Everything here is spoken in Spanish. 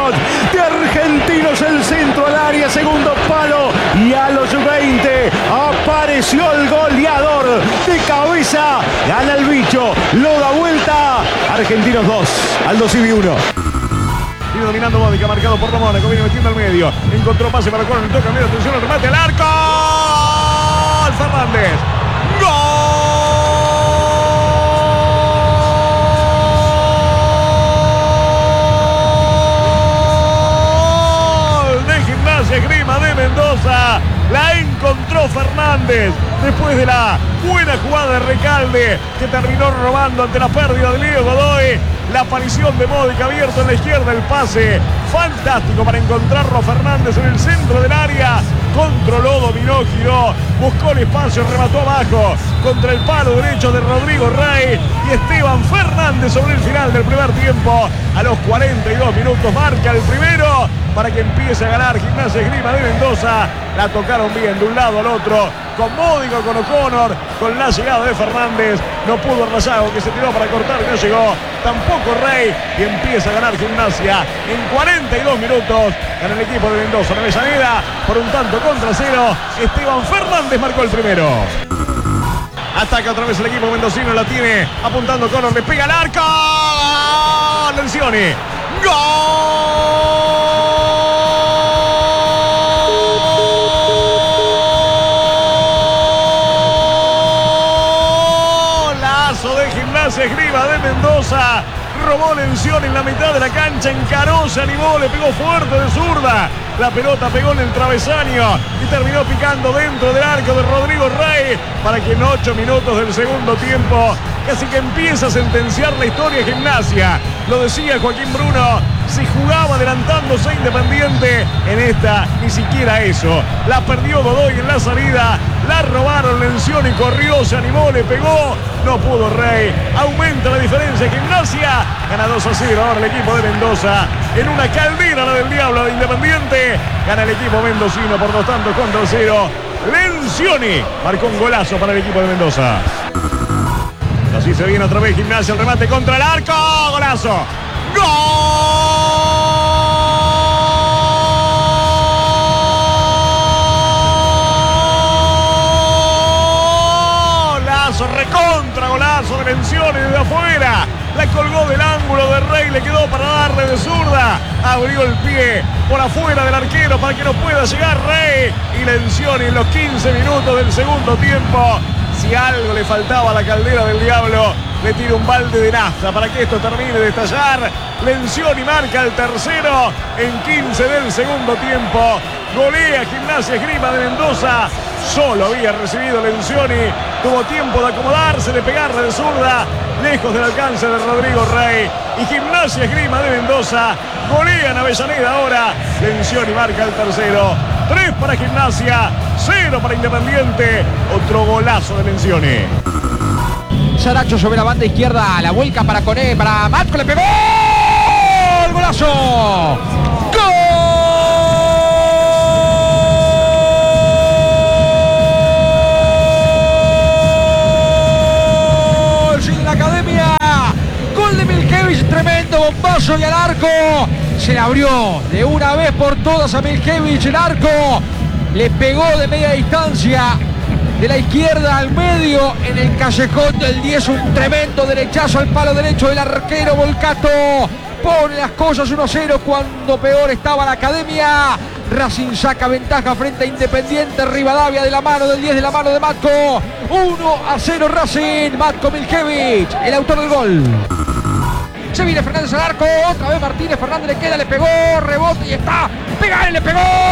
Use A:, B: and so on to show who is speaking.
A: minutos de Argentinos, el centro al área, segundo palo, y a los 20 apareció el goleador de cabeza, gana el bicho, lo da vuelta. Argentinos 2, Aldo Civi 1.
B: Viene dominando Modica, marcado por Mónaco, viene metiendo al medio, encontró pase para Conor, toca al medio, atención al remate, al arco. Fernández. ¡Gol! De Gimnasia Esgrima de Mendoza. La encontró Fernández después de la buena jugada de Recalde, que terminó robando ante la pérdida de Leo Godoy. La aparición de Modica abierto en la izquierda, el pase fantástico para encontrarlo a Fernández en el centro del área. Controló, dominó, giró, buscó el espacio, remató abajo contra el palo derecho de Rodrigo Rey y Esteban Fernández sobre el final del primer tiempo. A los 42 minutos marca el primero para que empiece a ganar Gimnasia Esgrima de Mendoza. La tocaron bien de un lado al otro, con Modica, con O'Connor, con la llegada de Fernández. No pudo Rayago, que se tiró para cortar y no llegó. Tampoco Rey, y empieza a ganar Gimnasia. En 42 minutos gana el equipo de Mendoza. En Avellaneda, por un tanto contra cero, Esteban Fernández marcó el primero. Ataca otra vez el equipo mendocino, la tiene apuntando Conor, le pega al arco. Lencioni. Golazo de Gimnasia Esgrima de Mendoza. Robó Lencioni en la mitad de la cancha, encaró, se animó, le pegó fuerte de zurda. La pelota pegó en el travesaño y terminó picando dentro del arco de Rodrigo Rey para que en 8 minutos del segundo tiempo casi que empieza a sentenciar la historia Gimnasia. Lo decía Joaquín Bruno, si jugaba adelantándose Independiente, en esta ni siquiera eso. La perdió Godoy en la salida, la robaron, Lencioni corrió, se animó, le pegó, no pudo Rey. Aumenta la diferencia, Gimnasia gana 2-0 ahora el equipo de Mendoza. En una caldera la del Diablo de Independiente, gana el equipo mendocino por 2 tantos contra 0. Lencioni marcó un golazo para el equipo de Mendoza. Así se viene otra vez Gimnasia, el remate contra el arco, golazo. Golazo, recontra golazo de Lencioni desde afuera. La colgó del ángulo de Rey, le quedó para darle de zurda. Abrió el pie por afuera del arquero para que no pueda llegar Rey. Y Lencioni en los 15 minutos del segundo tiempo, si algo le faltaba a la caldera del Diablo, le tira un balde de nafta para que esto termine de estallar. Lencioni marca el tercero en 15 del segundo tiempo. Golea Gimnasia Esgrima de Mendoza. Solo había recibido Lencioni. Tuvo tiempo de acomodarse, de pegarle de zurda, lejos del alcance de Rodrigo Rey. Y Gimnasia Esgrima de Mendoza golea en Avellaneda ahora. Lencioni marca el tercero. 3 para Gimnasia, 0 para Independiente. Otro golazo de Lencioni.
C: Saracho sobre la banda izquierda, la vuelca para Coné, para Matco, le pegó. ¡El golazo! ¡Gol! Sin la Academia. Gol de Milkevich, tremendo bombazo y al arco. Se le abrió de una vez por todas a Milkevich el arco. Le pegó de media distancia, de la izquierda al medio, en el callejón del 10, un tremendo derechazo al palo derecho del arquero Volcato. Pone las cosas 1-0 cuando peor estaba la Academia. Racing saca ventaja frente a Independiente Rivadavia de la mano del 10, de la mano de Matco. 1-0 Racing. Matco Milkevich, el autor del gol. Se viene Fernández al arco, otra vez Martínez, Fernández le queda, le pegó, rebote y está. ¡Pegar! ¡Le pegó!